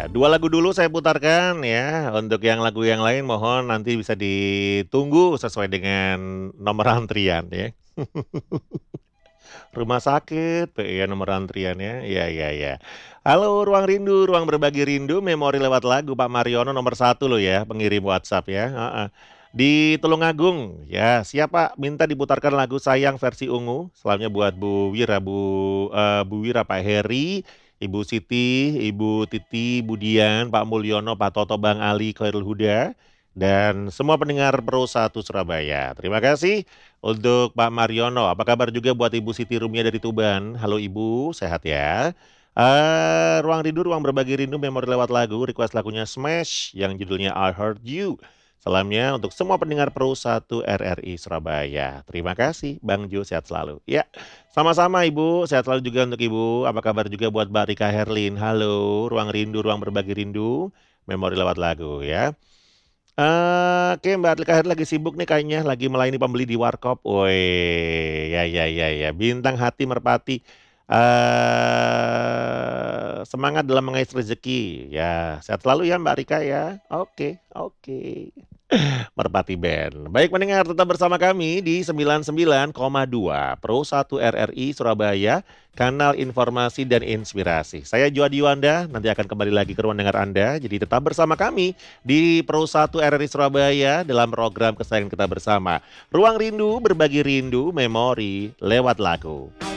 2 lagu dulu saya putarkan ya, untuk yang lagu yang lain mohon nanti bisa ditunggu sesuai dengan nomor antrian ya. Rumah sakit, ya nomor antriannya, iya iya iya. Halo Ruang Rindu, ruang berbagi rindu, memori lewat lagu Pak Mariono nomor 1 loh ya, pengirim WhatsApp ya, heeh. Di Tulungagung, ya siap Pak, minta diputarkan lagu Sayang versi Ungu, selamanya buat Bu Wira, Pak Heri, Ibu Siti, Ibu Titi, Bu Dian, Pak Mulyono, Pak Toto, Bang Ali, Khairul Huda, dan semua pendengar Pro 1 Surabaya. Terima kasih untuk Pak Mariono. Apa kabar juga buat Ibu Siti Rumia dari Tuban? Halo Ibu, sehat ya? Ruang Rindu, ruang berbagi rindu, memori lewat lagu, request lagunya Smash yang judulnya I Heard You. Salamnya untuk semua pendengar Pro 1 RRI Surabaya. Terima kasih Bang Jo, sehat selalu. Ya, sama-sama Ibu, sehat selalu juga untuk Ibu. Apa kabar juga buat Mbak Rika Herlin? Halo, Ruang Rindu, ruang berbagi rindu, memori lewat lagu ya. Oke, Mbak Atlika Herli lagi sibuk nih kayaknya, lagi melayani pembeli di warkop. Woi, ya ya ya ya, bintang hati merpati, semangat dalam mengais rezeki. Ya, sehat selalu ya Mbak Rika ya. Oke oke. Merpati Band. Baik pendengar, tetap bersama kami di 99,2 Pro 1 RRI Surabaya, kanal informasi dan inspirasi. Saya Juadi Yuanda, nanti akan kembali lagi ke ruang dengar Anda. Jadi tetap bersama kami di Pro 1 RRI Surabaya dalam program kesayangan kita bersama. Ruang Rindu, berbagi rindu, memori lewat lagu.